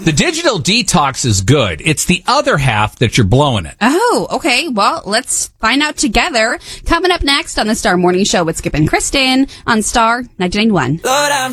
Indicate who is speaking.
Speaker 1: The digital detox is good. It's the other half that you're blowing it.
Speaker 2: Oh, okay. Well, let's find out together. Coming up next on the Star Morning Show with Skip and Kristen on Star 99.1.